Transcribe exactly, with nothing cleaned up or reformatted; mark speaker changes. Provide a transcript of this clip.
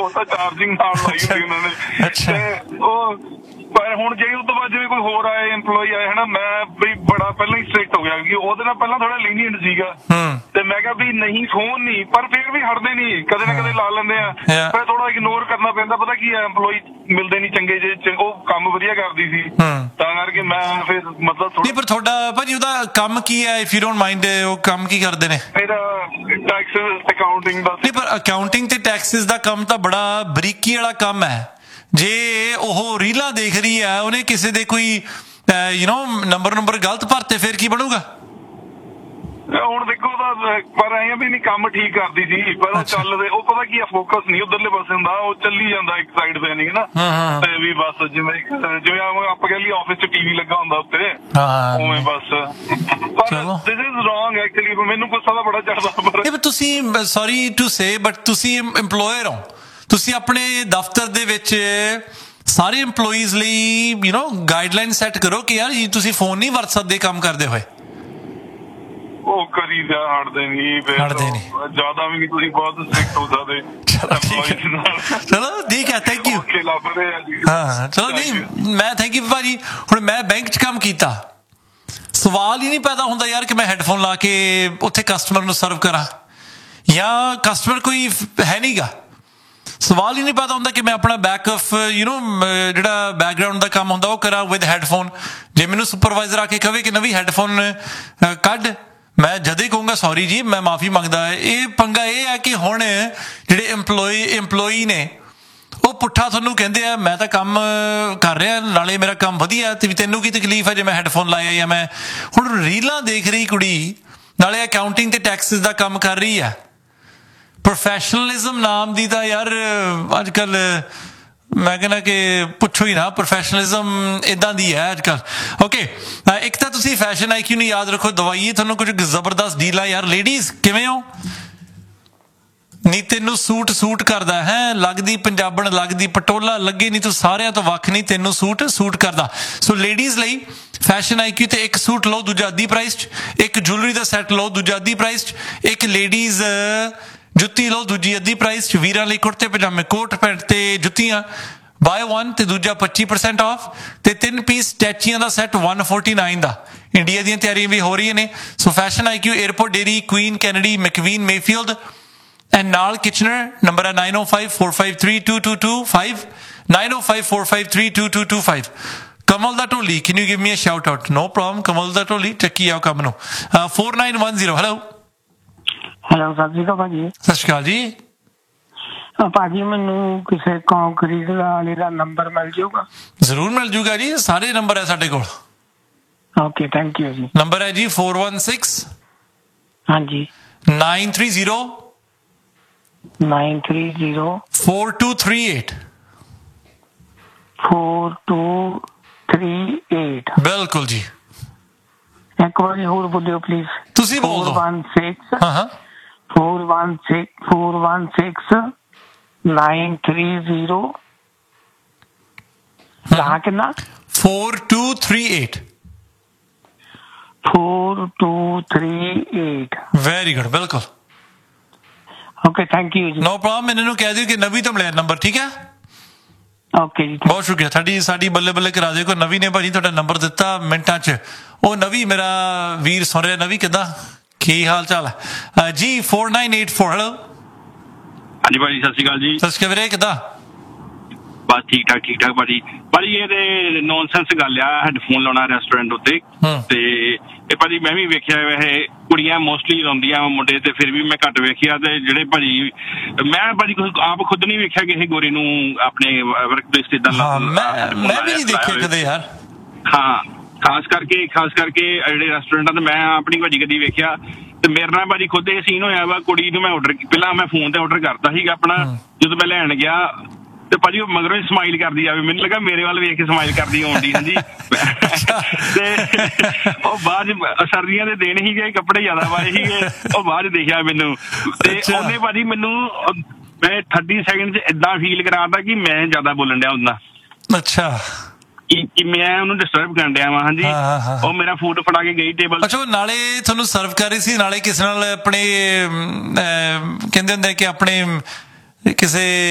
Speaker 1: ਉਹ ਤਾਂ ਚਾਰਜਿੰਗ ਨਾਲ ਲਾਈ ਹੁੰਦੀ ਉਹਨਾਂ ਨੇ। ਤੇ ਉਹ ਪਰ ਹੁਣ ਜੇ ਉਹ ਤੋਂ ਬਾਅਦ ਜਿਵੇਂ ਕੋਈ ਹੋਰ ਆਏ ਇੰਪਲੋਈ ਆਏ ਹਨਾ, ਮੈਂ ਵੀ ਬੜਾ ਪਹਿਲਾਂ ਹੀ ਸਟ੍ਰਿਕਟ ਹੋ ਗਿਆ ਕਿ ਉਹਦੇ ਨਾਲ ਪਹਿਲਾਂ ਥੋੜਾ ਲੀਨੀਅੰਟ ਸੀਗਾ ਤੇ ਮੈਂ ਕਿਹਾ ਵੀ ਨਹੀਂ ਫੋਨ ਨਹੀਂ, ਪਰ ਫਿਰ ਵੀ ਹਟਦੇ ਨਹੀਂ, ਕਦੇ ਨਾ ਕਦੇ ਲਾ ਲੈਂਦੇ ਆ, ਫਿਰ ਥੋੜਾ ਇਗਨੋਰ ਕਰਨਾ ਪੈਂਦਾ। ਪਤਾ ਕੀ ਹੈ, ਇੰਪਲੋਈ ਮਿਲਦੇ ਨਹੀਂ ਚੰਗੇ, ਜੇ ਉਹ ਕੰਮ ਵਧੀਆ ਕਰਦੀ ਸੀ ਤਾਂ ਕਰਕੇ ਮੈਂ ਫਿਰ ਮਤਲਬ
Speaker 2: ਨਹੀਂ। ਪਰ ਤੁਹਾਡਾ ਭਾਜੀ ਉਹਦਾ ਕੰਮ ਕੀ ਹੈ, ਇਫ ਯੂ ਡੋਨਟ ਮਾਈਂਡ, ਉਹ ਕੰਮ ਕੀ ਕਰਦੇ ਨੇ?
Speaker 1: ਮੇਰਾ ਟੈਕਸਿਸ ਅਕਾਊਂਟਿੰਗ ਦਾ।
Speaker 2: ਨਹੀਂ, ਪਰ ਅਕਾਊਂਟਿੰਗ ਤੇ ਟੈਕਸਿਸ ਦਾ ਕੰਮ ਤਾਂ ਬੜਾ ਬਰੀਕੀ ਵਾਲਾ ਕੰਮ ਹੈ। ਜੇ ਉਹ ਰੀਲਾਂ ਦੇਖ ਰਹੀ ਹੈ, ਉਹਨੇ ਕਿਸੇ ਦੇ ਕੋਈ ਯੂ ਨੋ ਨੰਬਰ ਨੰਬਰ ਗਲਤ ਭਰਤੇ, ਫਿਰ ਕੀ ਬਣੂਗਾ?
Speaker 1: ਹੁਣ ਦੇਖੋ ਉਹਦਾ ਪਰ ਐਂ ਵੀ ਨਹੀਂ ਕੰਮ ਠੀਕ ਕਰਦੀ ਸੀ, ਪਰ ਉਹ ਚੱਲਦੇ, ਉਹ ਪਤਾ ਕੀ ਆ, ਫੋਕਸ ਨਹੀਂ ਉਧਰਲੇ ਪਾਸੇ ਹੁੰਦਾ, ਉਹ ਚੱਲੀ ਜਾਂਦਾ ਇੱਕ ਸਾਈਡ ਤੇ ਨਹੀਂ ਨਾ, ਤੇ ਵੀ ਬਸ ਜਿਵੇਂ ਜਿਵੇਂ ਆਪਾਂ ਕਹਿ ਲਈਏ ਆਫਿਸ ਚ ਟੀਵੀ ਲੱਗਾ ਹੁੰਦਾ ਉੱਤੇ, ਉਵੇਂ ਬਸ। ਪਰ ਦਿਸ ਇਜ਼ ਰੋਂਗ ਐਕਚੁਅਲੀ, ਮੈਨੂੰ ਗੁੱਸਾ ਤਾਂ ਬੜਾ ਚੜਦਾ। ਪਰ
Speaker 2: ਤੁਸੀਂ, ਸੌਰੀ ਟੂ ਸੇ, ਬਟ ਤੁਸੀਂ ਇੰਪਲੋਇਰ ਹੋ, ਤੁਸੀਂ ਆਪਣੇ ਦਫ਼ਤਰ ਦੇ ਵਿੱਚ ਸਾਰੇ ਇੰਪਲੋਈਜ਼ ਲਈ ਯੂ ਨੋ ਗਾਈਡਲਾਈਨ ਸੈੱਟ ਕਰੋ ਕਿ ਯਾਰ ਤੁਸੀਂ ਫੋਨ ਨਹੀਂ ਵਰਤ ਸਕਦੇ ਕੰਮ ਕਰਦੇ ਹੋਏ।
Speaker 1: ਉਹ ਕਰੀ ਜਾ ਹਟਦੇ ਨਹੀਂ,
Speaker 2: ਹਟਦੇ ਨਹੀਂ,
Speaker 1: ਜ਼ਿਆਦਾ ਵੀ ਨਹੀਂ, ਤੁਸੀਂ ਬਹੁਤ ਸਟ੍ਰਿਕਟ ਹੋ ਸਕਦੇ।
Speaker 2: ਚਲੋ ਠੀਕ ਹੈ, ਥੈਂਕ ਯੂ। ਹਾਂ ਚਲੋ, ਨਹੀਂ ਮੈਂ ਥੈਂਕ ਯੂ ਭਾਜੀ। ਹੁਣ ਮੈਂ ਬੈਂਕ 'ਚ ਕੰਮ ਕੀਤਾ, ਸਵਾਲ ਹੀ ਨਹੀਂ ਪੈਦਾ ਹੁੰਦਾ ਯਾਰ ਕਿ ਮੈਂ ਹੈਡਫੋਨ ਲਾ ਕੇ ਉੱਥੇ ਕਸਟਮਰ ਨੂੰ ਸਰਵ ਕਰਾਂ, ਜਾਂ ਕਸਟਮਰ ਕੋਈ ਹੈ ਨਹੀਂ ਗਾ, ਸਵਾਲ ਹੀ ਨਹੀਂ ਪੈਦਾ ਹੁੰਦਾ ਕਿ ਮੈਂ ਆਪਣਾ ਬੈਕ ਆਫ ਯੂ ਨੋ ਜਿਹੜਾ ਬੈਕਗਰਾਊਂਡ ਦਾ ਕੰਮ ਹੁੰਦਾ ਉਹ ਕਰਾਂ ਵਿਦ ਹੈਡਫੋਨ। ਜੇ ਮੈਨੂੰ ਸੁਪਰਵਾਈਜ਼ਰ ਆ ਕੇ ਕਹੇ ਕਿ ਨਵੀਂ ਹੈਡਫੋਨ ਕੱਢ, ਮੈਂ ਜਦ ਹੀ ਕਹੂੰਗਾ ਸੌਰੀ ਜੀ, ਮੈਂ ਮਾਫੀ ਮੰਗਦਾ। ਇਹ ਪੰਗਾ ਇਹ ਹੈ ਕਿ ਹੁਣ ਜਿਹੜੇ ਇੰਪਲੋਈ ਇੰਪਲੋਈ ਨੇ ਉਹ ਪੁੱਠਾ ਤੁਹਾਨੂੰ ਕਹਿੰਦੇ ਆ, ਮੈਂ ਤਾਂ ਕੰਮ ਕਰ ਰਿਹਾ, ਨਾਲੇ ਮੇਰਾ ਕੰਮ ਵਧੀਆ, ਤੇ ਤੈਨੂੰ ਕੀ ਤਕਲੀਫ ਹੈ ਜੇ ਮੈਂ ਹੈਡਫੋਨ ਲਾਇਆ? ਜਾਂ ਮੈਂ ਹੁਣ ਰੀਲਾਂ ਦੇਖ ਰਹੀ ਕੁੜੀ, ਨਾਲੇ ਅਕਾਊਂਟਿੰਗ ਤੇ ਟੈਕਸਿਸ ਦਾ ਕੰਮ ਕਰ ਰਹੀ ਹੈ। ਪ੍ਰੋਫੈਸ਼ਨਲਿਜ਼ਮ ਨਾਮ ਦੀ ਤਾਂ ਯਾਰ ਅੱਜ ਕੱਲ ਮੈਂ ਕਹਿੰਦਾ ਕਿ ਪੁੱਛੋ ਹੀ ਨਾ, ਪ੍ਰੋਫੈਸ਼ਨਲਿਜ਼ਮ ਇੱਦਾਂ ਦੀ ਹੈ ਅੱਜ ਕੱਲ੍ਹ। ਓਕੇ, ਇੱਕ ਤਾਂ ਤੁਸੀਂ ਫੈਸ਼ਨ ਆਈ ਕਿਊ ਨੂੰ ਯਾਦ ਰੱਖੋ, ਦਵਾਈਏ ਤੁਹਾਨੂੰ ਕੁਝ ਜ਼ਬਰਦਸਤ ਡੀਲਾਂ। ਯਾਰ ਲੇਡੀਜ਼ ਕਿਵੇਂ ਹੋ? ਨਹੀਂ ਤੈਨੂੰ ਸੂਟ ਸੂਟ ਕਰਦਾ ਹੈ, ਲੱਗਦੀ ਪੰਜਾਬਣ, ਲੱਗਦੀ ਪਟੋਲਾ, ਲੱਗੇ ਨਹੀਂ ਤੂੰ ਸਾਰਿਆਂ ਤੋਂ ਵੱਖ ਨਹੀਂ, ਤੈਨੂੰ ਸੂਟ ਸੂਟ ਕਰਦਾ। ਸੋ ਲੇਡੀਜ਼ ਲਈ ਫੈਸ਼ਨ ਆਈ ਕਿਊ ਤੇ ਇੱਕ ਸੂਟ ਲਓ ਦੂਜਾ ਅੱਧੀ ਪ੍ਰਾਈਸ 'ਚ, ਇੱਕ ਜੁਐਲਰੀ ਦਾ ਸੈੱਟ ਲਓ ਦੂਜਾ ਅੱਧੀ ਪ੍ਰਾਈਸ 'ਚ, ਇੱਕ ਲੇਡੀਜ਼ ਜੁੱਤੀ ਲਓ ਦੂਜੀ ਅੱਧੀ ਪ੍ਰਾਈਸ 'ਚ, ਵੀਰਾਂ ਲਈ ਕੁੜਤੇ ਪਜਾਮੇ, ਕੋਟ ਪੈਂਟ ਤੇ ਜੁੱਤੀਆਂ ਬਾਏ ਵਨ ਤੇ ਦੂਜਾ ਪੱਚੀ ਪਰਸੈਂਟ ਆਫ, ਤੇ ਤਿੰਨ ਪੀਸ ਸਟੈਚੀਆਂ ਦਾ ਸੈੱਟ ਇੱਕ ਸੌ ਉਨਤਾਲੀ ਦਾ। ਇੰਡੀਆ ਦੀਆਂ ਤਿਆਰੀਆਂ ਵੀ ਹੋ ਰਹੀਆਂ ਨੇ। ਸੋ fashion I Q, airport dairy, Queen Kennedy, ਮੈਕਵੀਨ, Mayfield and ਨਾਲ ਕਿਚਨਰ। ਨੰਬਰ ਹੈ nine O five four five three two to to five, nine O five four five three two to to five. ਕਮਲ ਦਾ ਢੋਲੀ, can you give me a shout out? No problem, ਕਮਲ ਦਾ ਢੋਲੀ, ਚੱਕੀ ਆਓ ਕੰਮ ਨੂੰ। Four nine one zero. Hello
Speaker 3: hello, ਸਤਿ ਸ਼੍ਰੀ ਅਕਾਲ ਭਾਜੀ।
Speaker 2: ਸਤਿ ਸ਼੍ਰੀ ਅਕਾਲ ਜੀ।
Speaker 3: ਭਾਜੀ ਮੈਨੂੰ ਕਿਸੇ ਕੰਕਰੀਟ ਵਾਲੇ ਦਾ ਨੰਬਰ ਮਿਲ ਜਾਊਗਾ?
Speaker 2: ਜ਼ਰੂਰ ਮਿਲ ਜੂਗਾ ਜੀ, ਸਾਰੇ ਨੰਬਰ ਹੈ ਸਾਡੇ ਕੋਲ।
Speaker 3: ਓਕੇ, ਥੈਂਕ ਯੂ ਜੀ।
Speaker 2: ਨੰਬਰ ਹੈ ਜੀ ਫੋਰ ਵਨ ਸਿਕਸ
Speaker 3: ਹਾਂਜੀ
Speaker 2: nine three zero
Speaker 3: nine three zero
Speaker 2: four two three eight
Speaker 3: four two three eight.
Speaker 2: ਬਿਲਕੁਲ ਜੀ।
Speaker 3: ਇੱਕ ਵਾਰੀ ਹੋਰ ਬੋਲਿਓ ਪਲੀਜ਼।
Speaker 2: ਤੁਸੀਂ ਬੋਲ ਦਿਓ।
Speaker 3: ਫੋਰ ਵਨ ਸਿਕਸ
Speaker 2: ਹਾਂ ਹਾਂ
Speaker 3: four one six four one six nine three zero ਕਹਾ ਕਿੰਨਾ?
Speaker 2: Four two three eight
Speaker 3: four two three eight.
Speaker 2: Very good, ਬਿਲਕੁਲ।
Speaker 3: ਓਕੇ, ਥੈਂਕ ਯੂ ਜੀ।
Speaker 2: No problem. ਇਹਨਾਂ ਨੂੰ ਕਹਿ ਦਿਓ ਕਿ ਨਵੀਂ ਤੋਂ ਮਿਲਿਆ ਨੰਬਰ, ਠੀਕ ਹੈ?
Speaker 3: ਓਕੇ ਜੀ,
Speaker 2: ਬਹੁਤ ਸ਼ੁਕਰੀਆ। ਸਾਡੀ ਸਾਡੀ ਬੱਲੇ ਬੱਲੇ ਕਰਾ ਦਿਓ। ਕੋਈ ਨਵੀਂ ਨੇ ਭਾਜੀ ਤੁਹਾਡਾ ਨੰਬਰ ਦਿੱਤਾ ਮਿੰਟਾਂ 'ਚ। ਉਹ ਨਵੀਂ ਮੇਰਾ ਵੀਰ ਸੁਣ ਰਿਹਾ। ਨਵੀਂ ਕਿੱਦਾਂ, ਕੀ ਹਾਲ ਚਾਲ ਹੈ ਜੀ? Four nine eight four. Hello
Speaker 4: ਹਾਂਜੀ ਭਾਜੀ, ਸਤਿ ਸ਼੍ਰੀ ਅਕਾਲ ਜੀ।
Speaker 2: ਸਤਿ ਸ਼੍ਰੀ ਅਕਾਲ ਵੀਰੇ, ਕਿੱਦਾਂ?
Speaker 4: ਬਸ ਠੀਕ ਠਾਕ ਠੀਕ ਠਾਕ ਭਾਜੀ। ਭਾਜੀ ਇਹ ਤੇ ਨੌਨਸੈਂਸ ਗੱਲ ਆ ਹੈਡਫੋਨ ਲਾਉਣਾ ਰੈਸਟੋਰੈਂਟ ਉੱਤੇ। ਤੇ ਇਹ ਭਾਜੀ ਮੈਂ ਵੀ ਵੇਖਿਆ, ਵੈਸੇ ਕੁੜੀਆਂ ਮੋਸਟਲੀ ਲਾਉਂਦੀਆਂ, ਮੁੰਡੇ ਤੇ ਫਿਰ ਵੀ ਮੈਂ ਘੱਟ ਵੇਖਿਆ। ਤੇ ਜਿਹੜੇ ਭਾਜੀ, ਮੈਂ ਭਾਜੀ ਆਪ ਖੁਦ ਨਹੀਂ ਵੇਖਿਆ ਕਿਸੇ ਗੋਰੇ ਨੂੰ ਆਪਣੇ ਵਰਕ ਪਲੇਸ ਤੇ ਏਦਾਂ।
Speaker 2: ਮੈਂ ਵੀ ਨਹੀਂ ਦੇਖਿਆ ਕਦੇ ਯਾਰ।
Speaker 4: ਹਾਂ, ਖਾਸ ਕਰਕੇ ਖਾਸ ਕਰਕੇ ਜਿਹੜੇ ਰੈਸਟੋਰੈਂਟਾਂ ਤੇ ਮੈਂ ਆਪਣੀ ਭਾਜੀ ਕਦੀ ਵੇਖਿਆ। ਤੇ ਮੇਰੇ ਨਾਲ ਭਾਜੀ ਖੁਦ ਇਹ ਸੀਨ ਹੋਇਆ ਵਾ। ਕੁੜੀ ਨੂੰ ਮੈਂ ਆਰਡਰ, ਪਹਿਲਾਂ ਮੈਂ ਫੋਨ ਤੇ ਆਰਡਰ ਕਰਤਾ ਸੀਗਾ ਆਪਣਾ। ਜਦੋਂ ਮੈਂ ਲੈਣ ਗਿਆ ਤੇ ਭਾਜੀ ਉਹ ਮਗਰੋਂ ਹੀ ਸਮਾਈਲ ਕਰਦੀ ਆਵੇ, ਮੈਨੂੰ ਲੱਗਾ ਮੇਰੇ ਵੱਲ ਵੇਖ ਕੇ ਸਮਾਈਲ ਕਰਦੀ ਆਉਂਦੀ। ਹਾਂਜੀ। ਤੇ ਉਹ ਬਾਅਦ ਸਰਦੀਆਂ ਦੇ ਦਿਨ ਸੀਗੇ, ਕੱਪੜੇ ਜ਼ਿਆਦਾ ਪਾਏ ਸੀਗੇ, ਉਹ ਬਾਅਦ ਦੇਖਿਆ ਮੈਨੂੰ। ਤੇ ਉਹਨੇ ਭਾਜੀ ਮੈਨੂੰ ਮੈਂ ਥਰਟੀ ਸੈਕਿੰਡ 'ਚ ਏਦਾਂ ਫੀਲ ਕਰਾਤਾ ਕਿ ਮੈਂ ਜ਼ਿਆਦਾ ਬੋਲਣ ਡਿਆ ਹੁੰਦਾ।
Speaker 2: ਅੱਛਾ,
Speaker 4: ਕਿ ਮੈਂ ਉਹਨੂੰ ਡਿਸਟਰਬ ਕਰਨ ਡਿਆ ਵਾ। ਹਾਂਜੀ। ਉਹ ਮੇਰਾ ਫੂਡ ਫੜਾ ਕੇ ਗਈ ਟੇਬਲ।
Speaker 2: ਅੱਛਾ, ਨਾਲੇ ਤੁਹਾਨੂੰ ਸਰਵ ਕਰ ਰਹੀ ਸੀ, ਨਾਲੇ ਕਿਸੇ ਨਾਲ ਆਪਣੇ ਕਹਿੰਦੇ ਹੁੰਦੇ ਕਿ ਆਪਣੇ ਕਿਸੇ